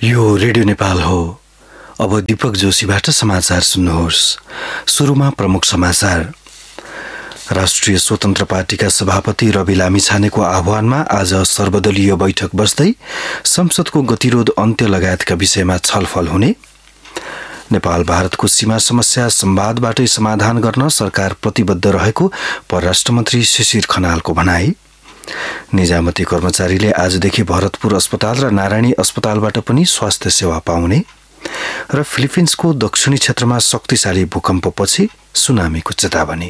यो रेडियो नेपाल हो। अब दीपक जोशीबाट समाचार सुन्नुहोस्। सुरुमा प्रमुख समाचार। राष्ट्रिय स्वतन्त्र पार्टीका सभापति रवि लामिछानेको आह्वानमा आज सर्वदलीय बैठक बस्दै संसदको गतिरोध अन्त्य लगायतका विषयमा छलफल हुने। नेपाल भारतको सीमा समस्या संवादबाटै समाधान गर्न सरकार प्रतिबद्ध रहेको परराष्ट्र मन्त्री शिशिर खनालको भनाई। निजामती कर्मचारीले आजदेखि भरतपुर अस्पताल र नारायणी अस्पतालबाट पनि स्वास्थ्य सेवा पाउने। र फिलिपिन्सको दक्षिणी क्षेत्रमा शक्तिशाली भूकम्पपछि सुनामीको चेतावनी।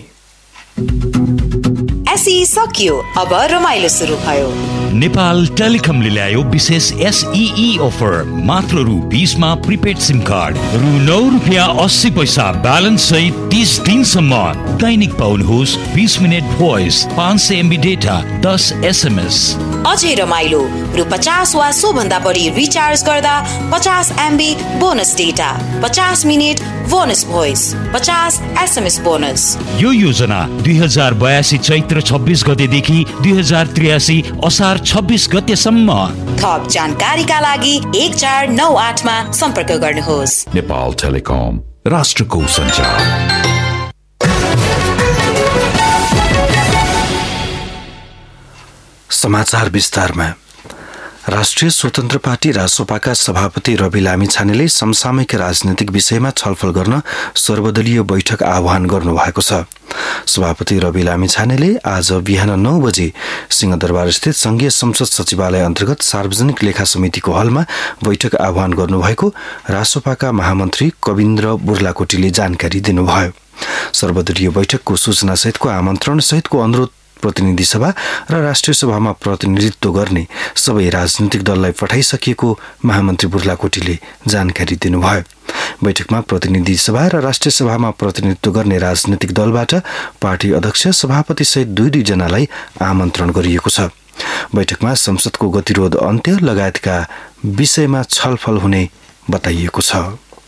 एसई सकियो, अब रमाइलो सुरु भयो। नेपाल टेलिकमले ल्यायो विशेष एसईई अफर। मात्र रु 20 मा प्रिपेड सिम कार्ड, रु 9.80 ब्यालेन्स सहित 30 दिनसम्म। दैनिक पाउनुहोस् 20 minute voice, 500 MB data, 10 SMS। अझै रमाइलो, रु 50 वा सोभन्दा बढी रिचार्ज गर्दा 50 MB bonus data, 50 minute bonus voice, 50 SMS bonus. यो योजना 2082 चैत्र 26 गतेदेखि 2083 असार 26 गतेसम्म। थप जानकारीका लागि 1498 मा सम्पर्क गर्नुहोस्। नेपाल टेलिकम, राष्ट्रको सञ्चार। समाचार विस्तारमा। राष्ट्रिय स्वतन्त्र पार्टी रासोपाका सभापति रवि लामिछानेले समसामयिक राजनीतिक विषयमा छलफल गर्न सर्वदलीय बैठक आह्वान गर्नुभएको छ। सभापति रवि लामिछानेले आज बिहान 9 बजे सिंहदरबारस्थित संघीय संसद सचिवालय अन्तर्गत सार्वजनिक लेखा समितिको हलमा बैठक आह्वान गर्नुभएको रासोपाका महामन्त्री कविन्द्र बुर्लाकोटीले जानकारी दिनुभयो। सर्वदलीय बैठकको सूचनासहितको आमन्त्रणसहितको अनुरोध प्रतिनिधि सभा र राष्ट्रिय सभामा प्रतिनिधित्व गर्ने सबै राजनीतिक दललाई पठाइसकिएको महामन्त्री बुर्लाकोटीले जानकारी दिनुभयो। बैठकमा प्रतिनिधि सभा र राष्ट्रिय सभामा प्रतिनिधित्व गर्ने राजनीतिक दलबाट पार्टी अध्यक्ष सभापति सहित दुई जनालाई आमन्त्रण गरिएको छ। बैठकमा संसदको गतिरोध अन्त्य लगायतका विषयमा छलफल हुने बताइएको छ।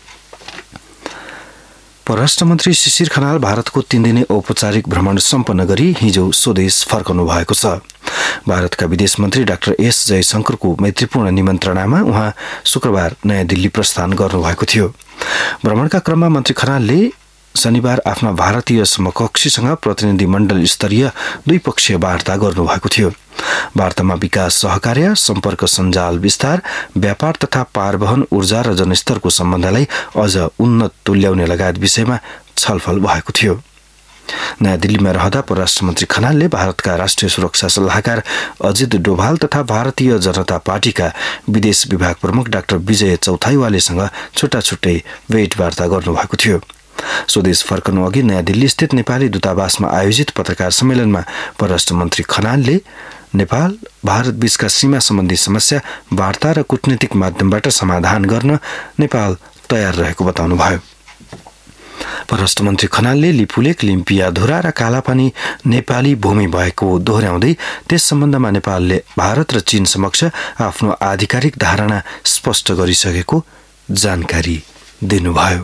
परराष्ट्र मन्त्री शिशिर खनाल भारतको 3 दिने औपचारिक भ्रमण सम्पन्न गरी हिजो स्वदेश फर्कनु भएको छ। भारतका विदेश मन्त्री डाक्टर एस जयशंकरको मैत्रीपूर्ण निमन्त्रणामा उहाँ शुक्रबार नयाँ दिल्ली प्रस्थान गर्नुभएको थियो। भ्रमणका क्रममा मन्त्री खनालले शनिबार आफ्ना भारतीय समकक्षीसँग प्रतिनिधिमण्डल स्तरीय द्विपक्षीय वार्ता गर्नुभएको थियो। वार्तामा विकास सहकार्य, सम्पर्क सञ्जाल विस्तार, व्यापार तथा पारवहन, ऊर्जा र जनस्तरको सम्बन्धलाई अझ उन्नत तुल्याउने लगायत विषयमा छलफल भएको थियो। नयाँ दिल्लीमा रहँदा परराष्ट्र मन्त्री खनालले भारतका राष्ट्रिय सुरक्षा सल्लाहकार अजित डोभाल तथा भारतीय जनता पार्टीका विदेश विभाग प्रमुख डाक्टर विजय चौथाइवालेसँग छुट्टा छुट्टै भेटवार्ता गर्नुभएको थियो। स्वदेश फर्कनु अघि नयाँ दिल्ली स्थित नेपाली दूतावासमा आयोजित पत्रकार सम्मेलनमा परराष्ट्र मन्त्री खनालले नेपाल भारत बीचका सीमा सम्बन्धी समस्या वार्ता र कूटनीतिक माध्यमबाट समाधान गर्न नेपाल तयार रहेको बताउनुभयो। परराष्ट्र मन्त्री खनालले लिपुलेक, लिम्पियाधुरा र कालापानी नेपाली भूमि भएको दोहोर्याउँदै त्यस सम्बन्धमा नेपालले भारत र चीन समक्ष आफ्नो आधिकारिक धारणा स्पष्ट गरिसकेको जानकारी दिनुभयो।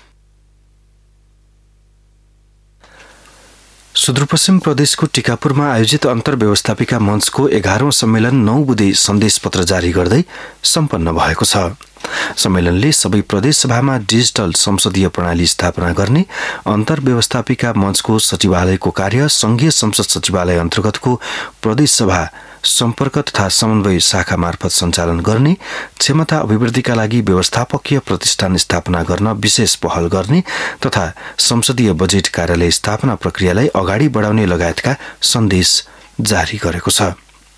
सुदूरपश्चिम प्रदेशको टिकापुरमा आयोजित अन्तर्व्यवस्थापिका मञ्चको 11औं सम्मेलन 9 बुँदे सन्देश पत्र जारी गर्दै सम्पन्न भएको छ। सम्मेलनले सबै प्रदेश सभामा डिजिटल संसदीय प्रणाली स्थापना गर्ने, अन्तर्व्यवस्थापिका मञ्चको सचिवालयको कार्य संघीय संसद सचिवालय अन्तर्गतको प्रदेश सभा सम्पर्क तथा समन्वय शाखा मार्फत सञ्चालन गर्ने, क्षमता अभिवृद्धिका लागि व्यवस्थापकीय प्रतिष्ठान स्थापना गर्न विशेष पहल गर्ने तथा संसदीय बजेट कार्यालय स्थापना प्रक्रियालाई अगाडि बढाउने लगायतका सन्देश जारी गरेको छ।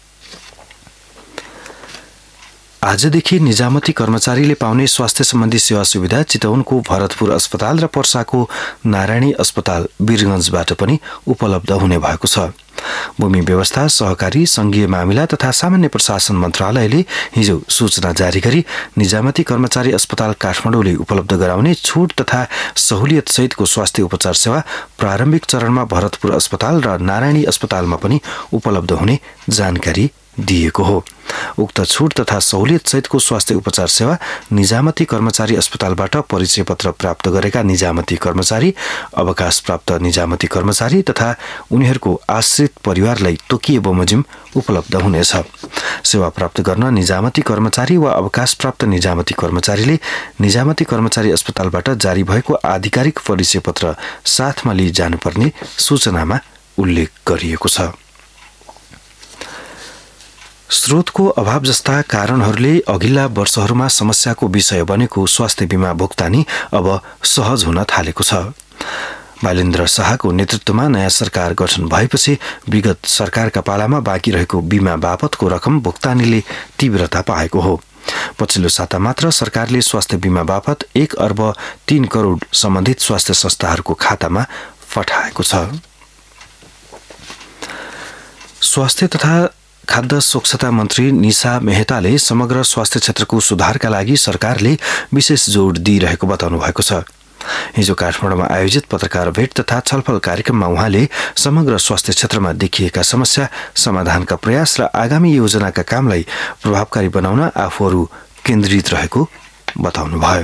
आजदेखि निजामती कर्मचारीले पाउने स्वास्थ्य सम्बन्धी सेवा सुविधा चितवनको भरतपुर अस्पताल र पर्साको नारायणी अस्पताल वीरगञ्जबाट पनि उपलब्ध हुने भएको छ। भूमि व्यवस्था, सहकारी, संघीय मामिला तथा सामान्य प्रशासन मन्त्रालयले हिजो सूचना जारी गरी निजामती कर्मचारी अस्पताल काठमाडौँले उपलब्ध गराउने छुट तथा सहुलियत सहितको स्वास्थ्य उपचार सेवा प्रारम्भिक चरणमा भरतपुर अस्पताल र नारायणी अस्पतालमा पनि उपलब्ध हुने जानकारी दिएको हो। उक्त छुट तथा सहुलियत सहितको स्वास्थ्य उपचार सेवा निजामती कर्मचारी अस्पतालबाट परिचय पत्र प्राप्त गरेका निजामती कर्मचारी, अवकाश प्राप्त निजामती कर्मचारी तथा उनीहरूको आश्रित परिवारलाई तोकिए बमोजिम उपलब्ध हुनेछ। सेवा प्राप्त गर्न निजामती कर्मचारी वा अवकाश प्राप्त निजामती कर्मचारीले निजामती कर्मचारी अस्पतालबाट जारी भएको आधिकारिक परिचय पत्र साथमा लिई जानुपर्ने सूचनामा उल्लेख गरिएको छ। स्रोतको अभाव जस्ता कारणहरूले अघिल्ला वर्षहरूमा समस्याको विषय बनेको स्वास्थ्य बीमा भुक्तानी अब सहज हुन थालेको छ। बालेन्द्र शाहको नेतृत्वमा नयाँ सरकार गठन भएपछि विगत सरकारका पालामा बाँकी रहेको बीमा बापतको रकम भुक्तानीले तीव्रता पाएको हो। पछिल्लो साता मात्र सरकारले स्वास्थ्य बीमा बापत 1 अर्ब 3 करोड सम्बन्धित स्वास्थ्य संस्थाहरूको खातामा पठाएको छ। स्वास्थ्य तथा खाद्य स्वच्छता मन्त्री निशा मेहताले समग्र स्वास्थ्य क्षेत्रको सुधारका लागि सरकारले विशेष जोड दिइरहेको बताउनु भएको छ। हिजो काठमाडौँमा आयोजित पत्रकार भेट तथा छलफल कार्यक्रममा उहाँले समग्र स्वास्थ्य क्षेत्रमा देखिएका समस्या समाधानका प्रयास र आगामी योजनाका कामलाई प्रभावकारी बनाउन आफूहरू केन्द्रित रहेको बताउनुभयो।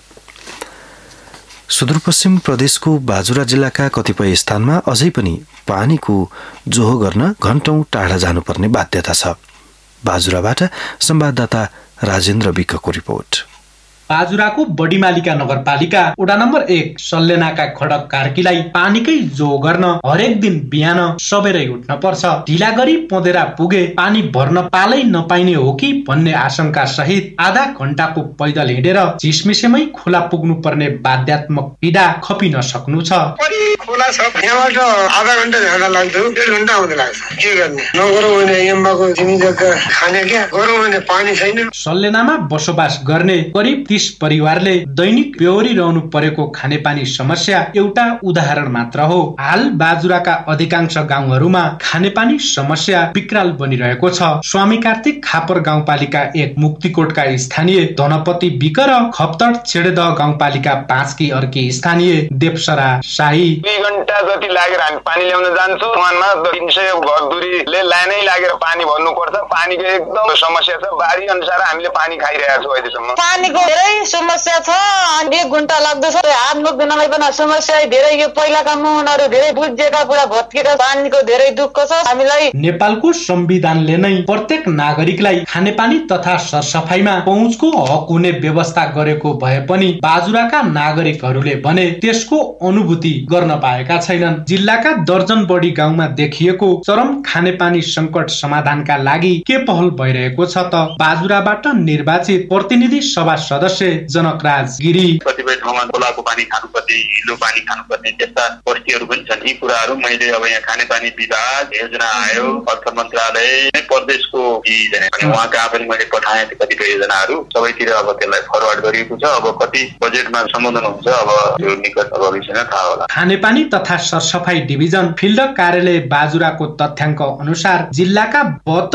सुदूरपश्चिम प्रदेशको बाजुरा जिल्लाका कतिपय स्थानमा अझै पनि पानीको जोहो गर्न घण्टौं टाढा जानुपर्ने बाध्यता छ। बाजुराबाट संवाददाता राजेन्द्र विकको रिपोर्ट। बाजुराको बडीमालिका नगरपालिका वडा नम्बर 1 सल्लेनाका खडक कार्कीलाई पानीकै जो गर्न हरेक दिन बिहान सबेरै उठ्न पर्छ। ढिला गरी पँधेरा पुगे पानी भर्न पालै नपाइने हो कि भन्ने आशंका सहित आधा घण्टाको पैदल हिँडेर झिसमिसेमै खोला पुग्नु पर्ने बाध्यात्मक पीडा खपिन सक्नु छ। खोला छ, यहाँबाट आधा घण्टा झ्याडा लाग्थ्यो, 1.5 घण्टा आउँदै लाग्छ। के गर्ने, नगरौँ भने यम्बाको जमिन जग्गा खाने क्या, गरौँ भने पानी छैन। सल्लेनामा बसोबास गर्ने करिब 30 परिवारले दैनिक बेहोरिरहनु परेको खानेपानी समस्या एउटा उदाहरण मात्र हो। हाल बाजुराका अधिकांश गाउँहरूमा खानेपानी समस्या विकराल बनिरहेको छ। स्वामी कार्तिक खापर गाउँपालिका 1 मुक्तिकोटका स्थानीय धनपति विक र खप्तड छेडेदह गाउँपालिका 5 की अर्की स्थानीय देवसरा शाही 2 घण्टा जति लागेर हामी पानी ल्याउन जान्छौँ। वनमा 300 घर दूरीले लाइनै लागेर पानी भर्नु पर्छ। पानीको एकदम समस्या छ। बारी अनुसार हामीले पानी खाइरहेका छौँ अहिलेसम्म। पानीको धेरै समस्या छ। 1 घण्टा लाग्दछ। हात मुक्दिनलाई पनि समस्या धेरै। यो पहिलाका मुहानहरू धेरै बुझेका पुरा भत्केका, पानीको धेरै दुःख छ हामीलाई। नेपालको संविधानले नै प्रत्येक नागरिकलाई खानेपानी तथा सरसफाइमा पहुँचको हक हुने व्यवस्था गरेको भए पनि बाजुराका नागरिकहरूले भने त्यसको अनुभूति गर्न पाएका छैनन्। जिल्लाका दर्जन बढी गाउँमा देखिएको चरम खानेपानी संकट समाधानका लागि के पहल भइरहेको छ त बाजुराबाट निर्वाचित प्रतिनिधि सभा सदस्य जनकराज गिरी कतिपय ठाउँमा खोलाको पानी खानुपर्ने, हिलो पानी खानुपर्ने त्यस्ता परिस्थितिहरू पनि छन्। यी कुराहरू मैले अब यहाँ खानेपानी विभाग योजना आयो, अर्थ मन्त्रालय प्रदेशको उहाँ कहाँ पनि मैले पठाएँ कतिपय योजनाहरू सबैतिर अब त्यसलाई फरवर्ड गरिएको छ। अब कति बजेटमा सम्बोधन हुन्छ अब त्यो निकट भविष्यमा थाहा होला। खानेपानी तथा सरसफाई डिभिजन फिल्ड कार्यालय बाजुराको तथ्याङ्क अनुसार जिल्लाका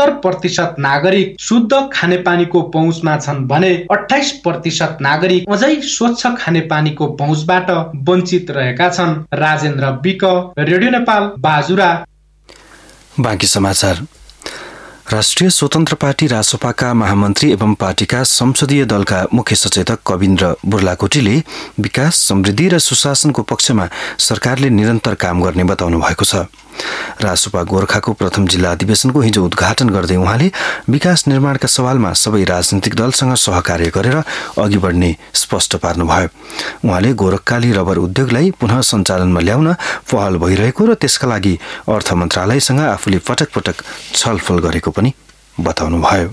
72% नागरिक शुद्ध खानेपानीको पहुँचमा छन् भने 28% नागरिक अझै स्वच्छ खानेपानीको पहुँचबाट वञ्चित रहेका छन्। Rajendra week, radio Nepal, Bajura. बाँकी समाचार। राष्ट्रिय स्वतन्त्र पार्टी रासपाका महामन्त्री एवं पार्टीका संसदीय दलका मुख्य सचेतक कविन्द्र बुर्लाकोटीले विकास, समृद्धि र सुशासनको पक्षमा सरकारले निरन्तर काम गर्ने बताउनु भएको छ। रासपा गोर्खाको प्रथम जिल्ला अधिवेशनको हिजो उद्घाटन गर्दै उहाँले विकास निर्माणका सवालमा सबै राजनीतिक दलसँग सहकार्य गरेर अघि बढ्ने स्पष्ट पार्नुभयो। उहाँले गोरखकाली रबर उद्योगलाई पुनः सञ्चालनमा ल्याउन पहल भइरहेको र त्यसका लागि अर्थ मन्त्रालयसँग आफूले पटक पटक छलफल गरेको पनि बताउनुभयो।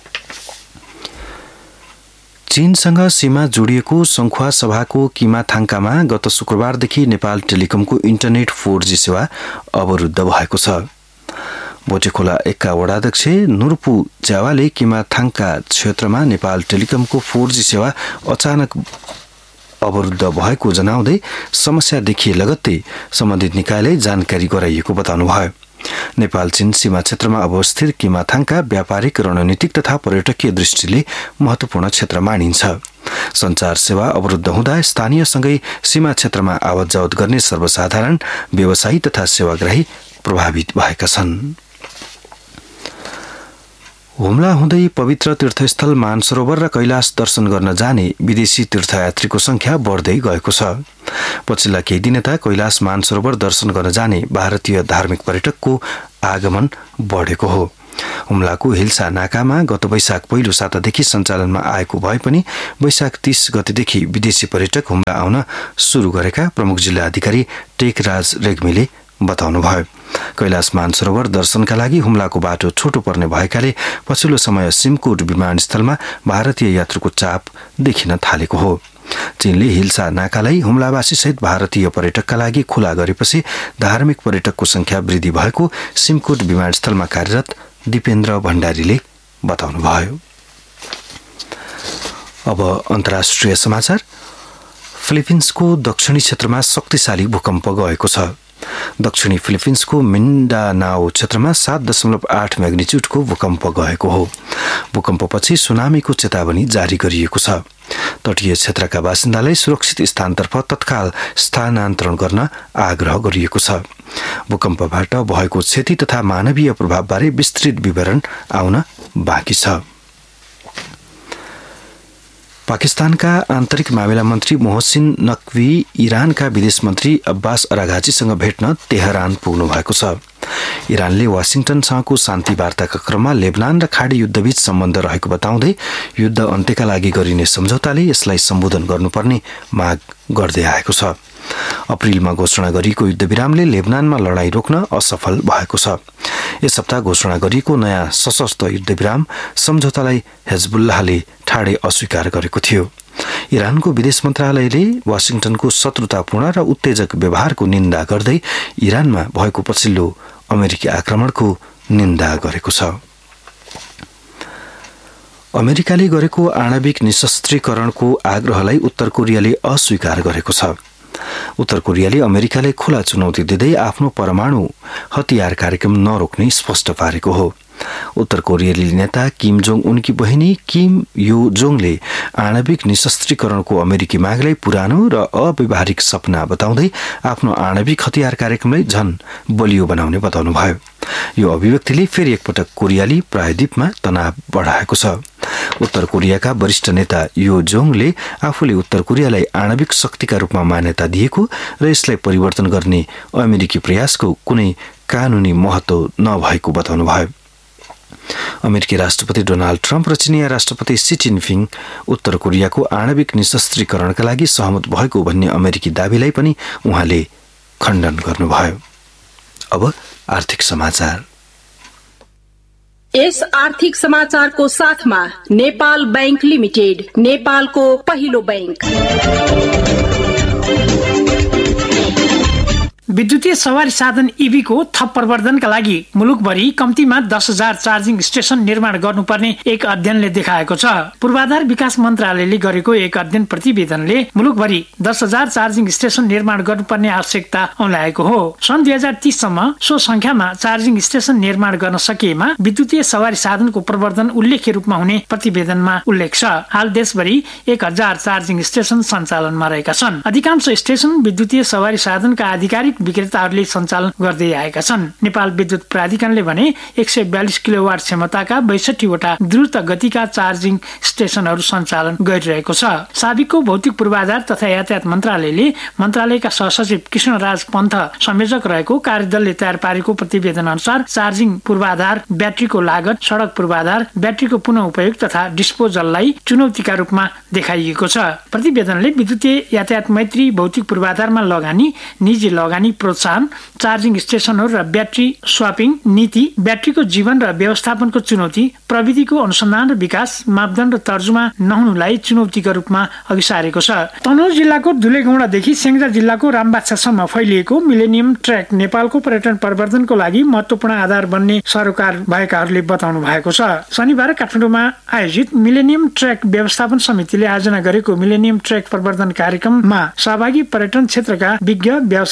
चीनसँग सीमा जोडिएको संखुवा सभाको किमाथाङकामा गत शुक्रबारदेखि नेपाल टेलिकमको इन्टरनेट 4G सेवा अवरुद्ध भएको छ। बोटेखोला 1 का वडाध्यक्ष नुर्पु च्यावाले किमाथाङका क्षेत्रमा नेपाल टेलिकमको 4G सेवा अचानक अवरुद्ध भएको जनाउँदै समस्या देखिए लगत्तै सम्बन्धित निकायलाई जानकारी गराइएको बताउनुभयो। नेपाल चीन सीमा क्षेत्रमा अवस्थित किमाथाङका व्यापारिक, रणनीतिक तथा पर्यटकीय दृष्टिले महत्वपूर्ण क्षेत्र मानिन्छ। सञ्चार सेवा अवरुद्ध हुँदा स्थानीयसँगै सीमा क्षेत्रमा आवत जावत गर्ने सर्वसाधारण, व्यवसायी तथा सेवाग्राही प्रभावित भएका छन्। हुम्ला हुँदै पवित्र तीर्थस्थल मानसरोवर र कैलाश दर्शन गर्न जाने विदेशी तीर्थयात्रीको संख्या बढ्दै गएको छ। पछिल्ला केही दिन यता कैलाश मानसरोवर दर्शन गर्न जाने भारतीय धार्मिक पर्यटकको आगमन बढेको हो। हुम्लाको हिल्सा नाकामा गत वैशाख पहिलो सातादेखि सञ्चालनमा आएको भए पनि वैशाख 30 गतेदेखि विदेशी पर्यटक हुम्ला आउन सुरु गरेका प्रमुख जिल्ला अधिकारी टेकराज रेग्मीले बताउनुभयो। कैलाश मानसरोवर दर्शनका लागि हुम्लाको बाटो छोटो पर्ने भएकाले पछिल्लो समय सिमकोट विमानस्थलमा भारतीय यात्रुको चाप देखिन थालेको हो। चीनले हिल्सा नाकालाई हुम्लावासी सहित भारतीय पर्यटकका लागि खुला गरेपछि धार्मिक पर्यटकको संख्या वृद्धि भएको सिमकोट विमानस्थलमा कार्यरत दिपेन्द्र भण्डारीले बताउनुभयो। अब अन्तर्राष्ट्रिय समाचार। फिलिपिन्सको दक्षिणी क्षेत्रमा शक्तिशाली भूकम्प गएको छ। दक्षिणी फिलिपिन्सको मिन्डानाओ क्षेत्रमा 7.8 म्याग्निच्युडको भूकम्प गएको हो। भूकम्पपछि सुनामीको चेतावनी जारी गरिएको छ। तटीय क्षेत्रका बासिन्दालाई सुरक्षित स्थानतर्फ तत्काल स्थानान्तरण गर्न आग्रह गरिएको छ। भूकम्पबाट भएको क्षति तथा मानवीय प्रभावबारे विस्तृत विवरण आउन बाँकी छ। पाकिस्तानका आन्तरिक मामिला मन्त्री मोहसिन नकवी इरानका विदेश मन्त्री अब्बास अराघाचीसँग भेट्न तेहरान पुग्नु भएको छ। इरानले वाशिङटनसँगको शान्ति वार्ताका क्रममा लेबनान र खाडी युद्धबीच सम्बन्ध रहेको बताउँदै युद्ध अन्त्यका लागि गरिने सम्झौताले यसलाई सम्बोधन गर्नुपर्ने माग गर्दै आएको छ। अप्रिलमा घोषणा गरिएको युद्धविरामले लेबनानमा लडाईँ रोक्न असफल भएको छ। यस हप्ता घोषणा गरिएको नयाँ सशस्त्र युद्धविराम सम्झौतालाई हिजबुल्लाहले ठाडै अस्वीकार गरेको थियो। इरानको विदेश मन्त्रालयले वाशिङटनको शत्रुतापूर्ण र उत्तेजक व्यवहारको निन्दा गर्दै इरानमा भएको पछिल्लो अमेरिकी आक्रमणको निन्दा गरेको छ। अमेरिकाले गरेको आणविक निशस्त्रीकरणको आग्रहलाई उत्तर कोरियाले अस्वीकार गरेको छ। उत्तर कोरियाले अमेरिकालाई खुला चुनौती दिँदै आफ्नो परमाणु हतियार कार्यक्रम नरोक्ने स्पष्ट पारेको हो। उत्तर कोरियाली नेता किम जोङ उनकी बहिनी किम यो जोङले आणविक निशस्त्रीकरणको अमेरिकी मागलाई पुरानो र अव्यवहारिक सपना बताउँदै आफ्नो आणविक हतियार कार्यक्रमलाई झन बलियो बनाउने बताउनुभयो। यो अभिव्यक्तिले फेरि एकपटक कोरियाली प्रायद्वीपमा तनाव बढाएको छ। उत्तर कोरियाका वरिष्ठ नेता यो जोङले आफूले उत्तर कोरियालाई आणविक शक्तिका रूपमा मान्यता दिएको र यसलाई परिवर्तन गर्ने अमेरिकी प्रयासको कुनै कानूनी महत्त्व नभएको बताउनुभयो। अमेरिकी राष्ट्रपति डोनाल्ड ट्रम्प र चिनिया राष्ट्रपति सी जिनपिङ उत्तर कोरियाको आणविक निशस्त्रीकरणका लागि सहमत भएको भन्ने अमेरिकी दावीलाई पनि उहाँले खण्डन गर्नुभयो। अब आर्थिक समाचार। यस आर्थिक समाचारको साथमा नेपाल बैंक लिमिटेड, नेपालको पहिलो बैंक। विद्युतीय सवारी साधन ईभीको थप प्रवर्धनका लागि मुलुकभरि कम्तीमा 10,000 चार्जिङ स्टेशन निर्माण गर्नुपर्ने एक अध्ययनले देखाएको छ। पूर्वाधार विकास मन्त्रालयले गरेको एक अध्ययन प्रतिवेदनले मुलुकभरि 10,000 चार्जिङ स्टेशन निर्माण गर्नुपर्ने आवश्यकता औल्याएको हो। सन् 2030 सम्म सो संख्यामा चार्जिङ स्टेशन निर्माण गर्न सकिएमा विद्युतीय सवारी साधनको प्रवर्धन उल्लेख्य रूपमा हुने प्रतिवेदनमा उल्लेख छ। हाल देशभरि 1,000 चार्जिङ स्टेशन सञ्चालनमा रहेका छन्। अधिकांश स्टेशन विद्युतीय सवारी साधनका आधिकारिक विक्रेताहरूले सञ्चालन गर्दै आएका छन्। नेपाल विद्युत प्राधिकरणले भने 142 किलोवाट क्षमताका 62 वटा द्रुत गतिका चार्जिङ स्टेशनहरू सञ्चालन गरिरहेको छ। साबिकको भौतिक पूर्वाधार तथा यातायात मन्त्रालयले मन्त्रालयका सहसचिव कृष्णराज पन्थ संयोजक रहेको कार्यदलले तयार पारेको प्रतिवेदन अनुसार चार्जिङ पूर्वाधार, ब्याट्रीको लागत, सडक पूर्वाधार, ब्याट्रीको पुनः उपयोग तथा डिस्पोजललाई चुनौतीका रूपमा देखाइएको छ। प्रतिवेदनले विद्युतीय यातायात मैत्री भौतिक पूर्वाधारमा लगानी, निजी लगानी प्रोत्साहन, चार्जिङ स्टेशनहरू र ब्याट्री स्वापिङ नीति, ब्याट्रीको जीवन र व्यवस्थापनको चुनौती, प्रविधिको अनुसन्धान र विकास, मापदण्ड र तर्जुमा नहुनुलाई चुनौतीका रूपमा अघि सारेको छ। तनहुँ जिल्लाको दुलेगौडादेखि स्याङ्जा जिल्लाको रामबाछासम्म फैलिएको मिलेनियम ट्र्याक नेपालको पर्यटन प्रवर्धनको लागि महत्त्वपूर्ण आधार बन्ने सरोकार भएकाहरूले बताउनु भएको छ। शनिबार काठमाडौँमा आयोजित मिलेनियम ट्र्याक व्यवस्थापन समितिले आयोजना गरेको मिलेनियम ट्र्याक प्रवर्धन कार्यक्रममा सहभागी पर्यटन क्षेत्रका विज्ञ, व्यवसायी तथा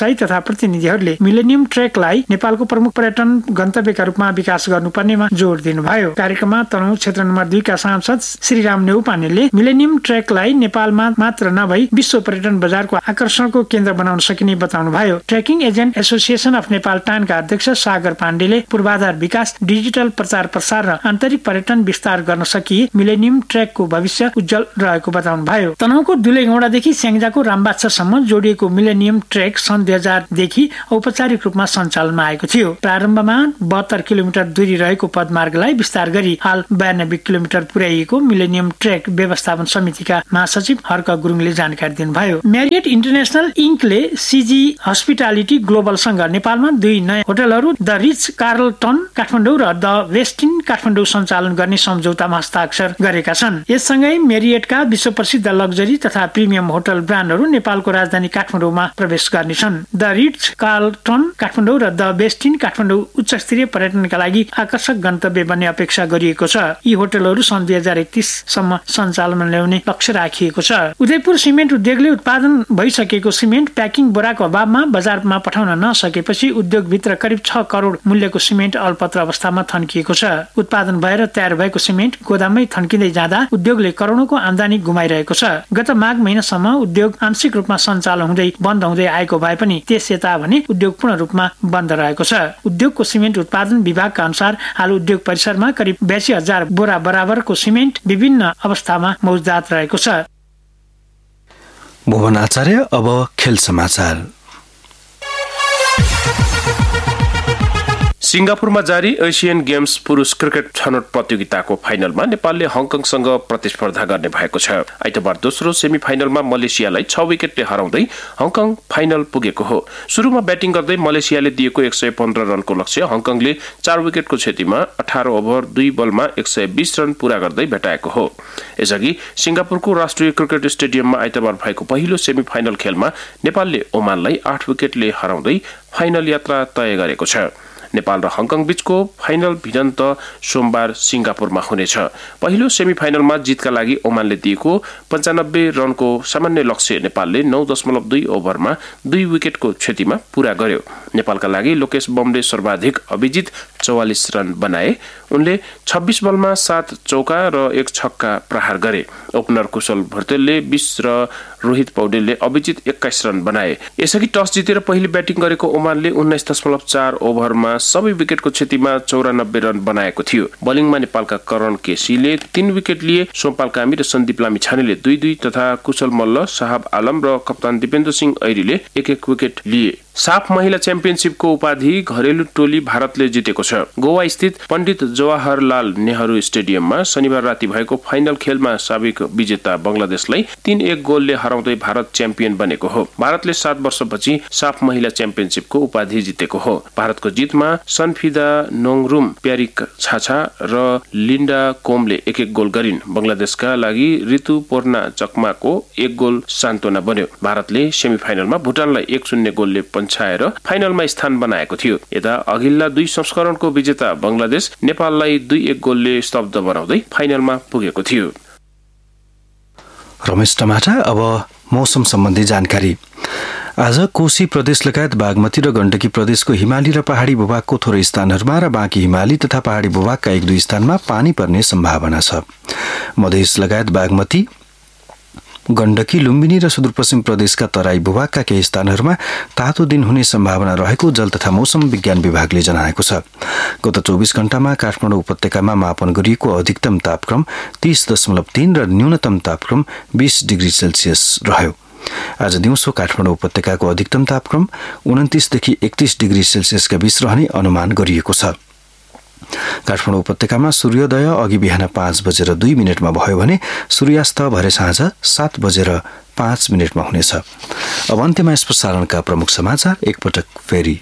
प्रतिनिधिहरूले मिलेनियम ट्रेकलाई नेपालको प्रमुख पर्यटन गन्तव्यका रूपमा विकास गर्नुपर्नेमा जोड दिनुभयो। कार्यक्रममा तनहुँ क्षेत्र नम्बर 2 का सांसद श्रीराम नेउपानेले मिलेनियम ट्रेकलाई नेपालमा मात्र नभई विश्व पर्यटन बजारको आकर्षणको केन्द्र बनाउन सकिने बताउनुभयो। Trekking agent association of Nepal टानका अध्यक्ष सागर पाण्डेले पूर्वाधार विकास, डिजिटल प्रचार प्रसार र आन्तरिक पर्यटन विस्तार गर्न सकिए मिलेनियम ट्रेकको भविष्य उज्जवल रहेको बताउनुभयो। तनहुँको दुलेगौडादेखि स्याङ्जाको रामबाच्छासम्म जोडिएको मिलेनियम ट्रेक सन् 2000 देखि औपचारिक रूपमा सञ्चालनमा आएको थियो। प्रारम्भमा 72 किलोमिटर दूरी रहेको पदमार्गलाई विस्तार गरी हाल 92 किलोमिटर पुर्याइएको मिलेनियम ट्रेक व्यवस्थापन समितिका महासचिव हर्क गुरुङले जानकारी दिनुभयो। म्यारियट इन्टरनेशनल इन्कले सीजी हस्पिटालिटी ग्लोबलसँग नेपालमा 2 नयाँ होटलहरू द रिच कार्लटन काठमाडौँ र द वेस्टिन काठमाडौँ सञ्चालन गर्ने सम्झौतामा हस्ताक्षर गरेका छन्। यससँगै मेरियटका विश्व प्रसिद्ध लग्जरी तथा प्रिमियम होटल ब्रान्डहरू नेपालको राजधानी काठमाडौँमा प्रवेश गर्नेछन्। द रिच कार्लटन काठमाडौँ र द वेस्टिन काठमाडौँ उच्च स्तरीय पर्यटनका लागि आकर्षक गन्तव्य बन्ने अपेक्षा गरिएको छ। यी होटलहरू सन् 2031 सम्म सञ्चालनमा ल्याउने लक्ष्य राखिएको छ। उदयपुर सिमेन्ट उद्योगले उत्पादन भइसकेको सिमेन्ट प्याकिङ बोराको अभावमा बजारमा पठाउन नसकेपछि उद्योगभित्र करिब 6 करोड मूल्यको सिमेन्ट अल्पत्र अवस्थामा थन्किएको छ। उत्पादन भएर तयार भएको सिमेन्ट गोदाममै थन्किँदै जाँदा उद्योगले करोडौंको आमदानी गुमाइरहेको छ। गत माघ महिनासम्म उद्योग आंशिक रूपमा सञ्चालन हुँदै बन्द हुँदै आएको भए पनि त्यस यता भने उद्योग पूर्ण रूपमा बन्द रहेको छ। उद्योगको सिमेन्ट उत्पादन विभागका अनुसार हाल उद्योग परिसरमा करिब 82,000 बोरा बराबरको सिमेन्ट विभिन्न अवस्थामा मौजूदात रहेको छ। भुवन आचार्य। अब खेल समाचार। सिंगापुरमा जारी एसियन गेम्स पुरुष क्रिकेट छनौट प्रतियोगिताको फाइनलमा नेपालले हङकङसँग प्रतिस्पर्धा गर्ने भएको छ। आइतबार दोस्रो सेमी फाइनलमा मलेसियालाई 6 विकेटले हराउँदै हङकङ फाइनल पुगेको हो। सुरुमा ब्याटिङ गर्दै मलेसियाले दिएको 115 रनको लक्ष्य हङकङले 4 विकेटको क्षतिमा 18 ओभर 2 बलमा 120 रन पूरा गर्दै भेटाएको हो। यसअघि सिंगापुरको राष्ट्रिय क्रिकेट स्टेडियममा आइतबार भएको पहिलो सेमी फाइनल खेलमा नेपालले ओमानलाई 8 विकेटले हराउँदै फाइनल यात्रा तय गरेको छ। नेपाल र हङकङ बीचको फाइनल भिडन्त सोमबार सिंगापुरमा हुनेछ। पहिलो सेमी फाइनलमा जितका लागि ओमानले दिएको 95 रनको सामान्य लक्ष्य नेपालले 9.2 ओभरमा 2 विकेटको क्षतिमा पूरा गर्यो। नेपालका लागि लोकेश बमले सर्वाधिक अभिजित 44 रन बनाए। उनले 26 बलमा 7 चौका र 1 छक्का प्रहार गरे। ओपनर कुशल भर्तेलले 20 र रोहित पौडेलले अभिजित 21 रन बनाए। यसअघि टस जितेर पहिले ब्याटिङ गरेको ओमानले 19.4 ओभरमा सबै विकेटको क्षतिमा 94 रन बनाएको थियो। बलिङमा नेपालका करण केसीले 3 विकेट लिए। सोमपाल कामी र सन्दीप लामिछानेले 2-2 तथा कुशल मल्ल, साहब आलम र कप्तान दिपेन्द्र सिंह ऐरीले 1-1 विकेट लिए। साफ महिला च्याम्पियनशिपको उपाधि घरेलु टोली भारतले जितेको छ। गोवा स्थित पण्डित जवाहरलाल नेहरू स्टेडियममा शनिबार राति भएको फाइनल खेलमा साबिक विजेता बंगलादेशलाई 3-1 गोलले हराउँदै भारत च्याम्पियन बनेको हो। भारतले 7 वर्षपछि साफ महिला च्याम्पियनशिपको उपाधि जितेको हो। भारतको जितमा सनफिदा नोङरुम, प्यारिक छाछा र लिन्डा कोमले 1-1 गोल गरिन्। बंगलादेशका लागि ऋतु पोर्ना चकमाको 1 गोल सान्त्वना बन्यो। भारतले सेमी फाइनलमा भुटानलाई 1-0 गोलले छाएर फाइनलमा स्थान बनाएको थियो। यता अघिल्ला 2 संस्करणको विजेता बंगलादेश नेपाललाई 2-1 गोलले स्तब्ध बनाउँदै फाइनलमा पुगेको थियो। रमेश टमाटा। अब मौसम सम्बन्धी जानकारी। आज कोशी प्रदेश लगायत बागमती र गण्डकी प्रदेशको हिमाली र पहाडी भूभागको थोरै स्थानहरूमा र बाँकी हिमाली तथा पहाडी भूभागका 1-2 स्थानमा पानी पर्ने सम्भावना छ। मधेस लगायत बागमती, गण्डकी, लुम्बिनी र सुदूरपश्चिम प्रदेशका तराई भूभागका केही स्थानहरूमा तातो दिन हुने सम्भावना रहेको जल तथा मौसम विज्ञान विभागले जनाएको छ। गत 24 घण्टामा काठमाडौँ उपत्यकामा मापन गरिएको अधिकतम तापक्रम 30.3 र न्यूनतम तापक्रम 20 डिग्री सेल्सियस रह्यो। आज दिउँसो काठमाडौँ उपत्यकाको अधिकतम तापक्रम 29 देखि 31 डिग्री सेल्सियसका बीच रहने अनुमान गरिएको छ। काठमाडौँ उपत्यकामा सूर्योदय अघि बिहान 5:02 भयो भने सूर्यास्त भरे साँझ 7:05 हुनेछ। अब अन्त्यमा यस प्रसारणका प्रमुख समाचार एकपटक फेरि।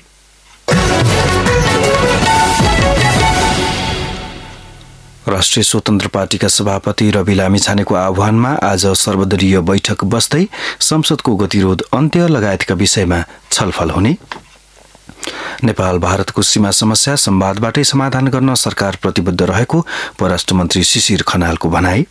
राष्ट्रिय स्वतन्त्र पार्टीका सभापति रवि लामिछानेको आह्वानमा आज सर्वदलीय बैठक बस्दै संसदको गतिरोध अन्त्य लगायतका विषयमा छलफल हुने। नेपाल भारतको सीमा समस्या संवादबाटै समाधान गर्न सरकार प्रतिबद्ध रहेको परराष्ट्र मन्त्री शिशिर खनालको भनाई।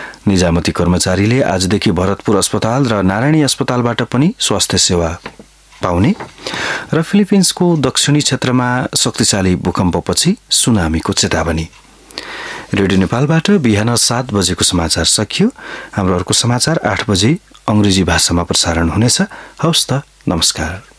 निजामती कर्मचारीले आजदेखि भरतपुर अस्पताल र नारायणी अस्पतालबाट पनि स्वास्थ्य सेवा पाउने र फिलिपिन्सको दक्षिणी क्षेत्रमा शक्तिशाली भूकम्पपछि सुनामीको चेतावनी। रेडियो नेपालबाट बिहान 7 बजेको समाचार सकियो। हाम्रो अर्को समाचार 8 बजे अंग्रेजी भाषामा प्रसारण हुनेछ। हवस् त, नमस्कार।